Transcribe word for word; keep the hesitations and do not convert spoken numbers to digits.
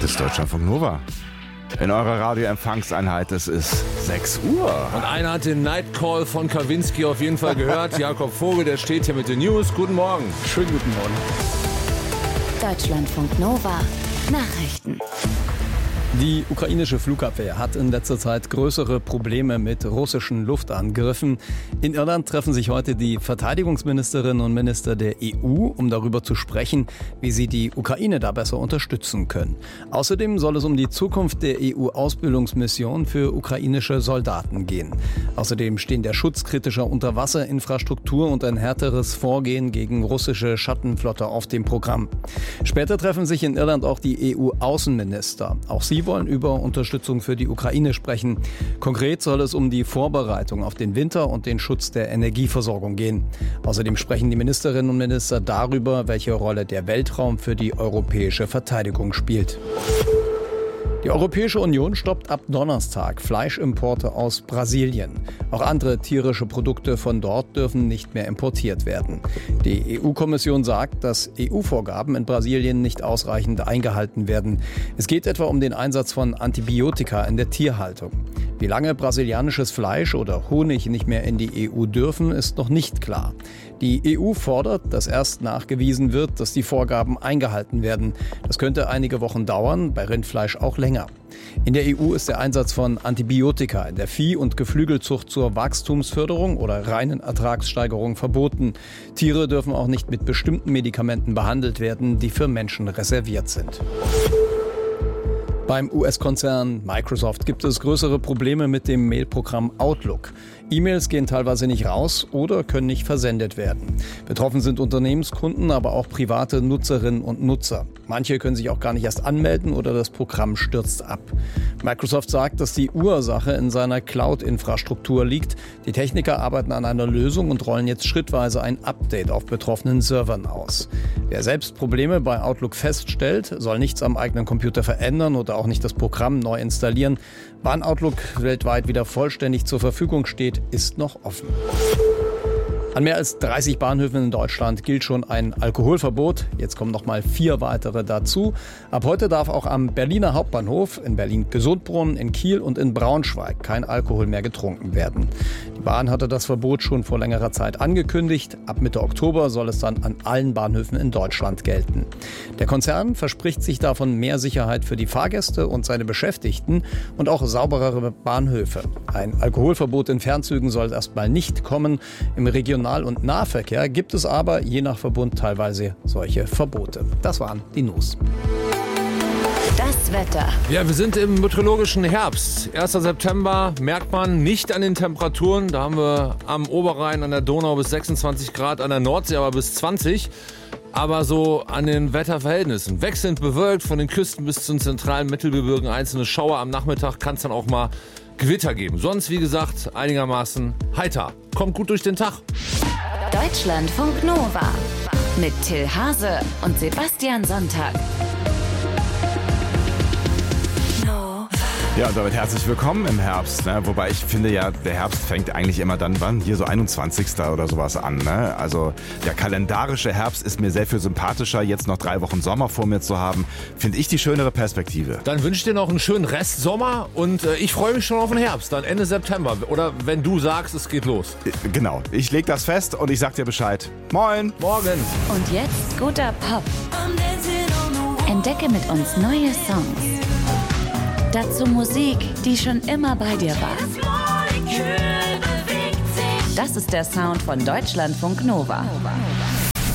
Das ist Deutschlandfunk Nova. In eurer Radioempfangseinheit, es ist sechs Uhr. Und einer hat den Nightcall von Kawinski auf jeden Fall gehört. Jakob Vogel, der steht hier mit den News. Guten Morgen. Schönen guten Morgen. Deutschlandfunk Nova. Nachrichten. Die ukrainische Flugabwehr hat in letzter Zeit größere Probleme mit russischen Luftangriffen. In Irland treffen sich heute die Verteidigungsministerinnen und Minister der E U, um darüber zu sprechen, wie sie die Ukraine da besser unterstützen können. Außerdem soll es um die Zukunft der E U-Ausbildungsmission für ukrainische Soldaten gehen. Außerdem stehen der Schutz kritischer Unterwasserinfrastruktur und ein härteres Vorgehen gegen russische Schattenflotte auf dem Programm. Später treffen sich in Irland auch die E U-Außenminister. Auch sie wollen über Unterstützung für die Ukraine sprechen. Konkret soll es um die Vorbereitung auf den Winter und den Schutz der Energieversorgung gehen. Außerdem sprechen die Ministerinnen und Minister darüber, welche Rolle der Weltraum für die europäische Verteidigung spielt. Die Europäische Union stoppt ab Donnerstag Fleischimporte aus Brasilien. Auch andere tierische Produkte von dort dürfen nicht mehr importiert werden. Die E U-Kommission sagt, dass E U-Vorgaben in Brasilien nicht ausreichend eingehalten werden. Es geht etwa um den Einsatz von Antibiotika in der Tierhaltung. Wie lange brasilianisches Fleisch oder Honig nicht mehr in die E U dürfen, ist noch nicht klar. Die E U fordert, dass erst nachgewiesen wird, dass die Vorgaben eingehalten werden. Das könnte einige Wochen dauern, bei Rindfleisch auch länger. In der E U ist der Einsatz von Antibiotika in der Vieh- und Geflügelzucht zur Wachstumsförderung oder reinen Ertragssteigerung verboten. Tiere dürfen auch nicht mit bestimmten Medikamenten behandelt werden, die für Menschen reserviert sind. Beim U S-Konzern Microsoft gibt es größere Probleme mit dem Mailprogramm Outlook. E-Mails gehen teilweise nicht raus oder können nicht versendet werden. Betroffen sind Unternehmenskunden, aber auch private Nutzerinnen und Nutzer. Manche können sich auch gar nicht erst anmelden oder das Programm stürzt ab. Microsoft sagt, dass die Ursache in seiner Cloud-Infrastruktur liegt. Die Techniker arbeiten an einer Lösung und rollen jetzt schrittweise ein Update auf betroffenen Servern aus. Wer selbst Probleme bei Outlook feststellt, soll nichts am eigenen Computer verändern oder auch nicht das Programm neu installieren. Wann Outlook weltweit wieder vollständig zur Verfügung steht, ist noch offen. An mehr als dreißig Bahnhöfen in Deutschland gilt schon ein Alkoholverbot. Jetzt kommen noch mal vier weitere dazu. Ab heute darf auch am Berliner Hauptbahnhof, in Berlin-Gesundbrunnen, in Kiel und in Braunschweig kein Alkohol mehr getrunken werden. Die Bahn hatte das Verbot schon vor längerer Zeit angekündigt. Ab Mitte Oktober soll es dann an allen Bahnhöfen in Deutschland gelten. Der Konzern verspricht sich davon mehr Sicherheit für die Fahrgäste und seine Beschäftigten und auch sauberere Bahnhöfe. Ein Alkoholverbot in Fernzügen soll erstmal nicht kommen. Im Regional- und Nahverkehr gibt es aber je nach Verbund teilweise solche Verbote. Das waren die News. Das Wetter. Ja, wir sind im meteorologischen Herbst. erster September merkt man nicht an den Temperaturen. Da haben wir am Oberrhein an der Donau bis sechsundzwanzig Grad, an der Nordsee aber bis zwanzig. Aber so an den Wetterverhältnissen. Wechselnd bewölkt von den Küsten bis zum zentralen Mittelgebirgen. Einzelne Schauer am Nachmittag kann es dann auch mal Gewitter geben. Sonst, wie gesagt, einigermaßen heiter. Kommt gut durch den Tag. Deutschlandfunk Nova. Mit Till Hase und Sebastian Sonntag. Ja, und damit herzlich willkommen im Herbst. Ne? Wobei ich finde ja, der Herbst fängt eigentlich immer dann, wann? Hier so einundzwanzigsten oder sowas an. Ne? Also der kalendarische Herbst ist mir sehr viel sympathischer. Jetzt noch drei Wochen Sommer vor mir zu haben, finde ich die schönere Perspektive. Dann wünsche ich dir noch einen schönen Restsommer und äh, ich freue mich schon auf den Herbst, dann Ende September. Oder wenn du sagst, es geht los. Genau, ich leg das fest und ich sag dir Bescheid. Moin! Morgen! Und jetzt guter Pop. Entdecke mit uns neue Songs. Dazu Musik, die schon immer bei dir war. Das ist der Sound von Deutschlandfunk Nova.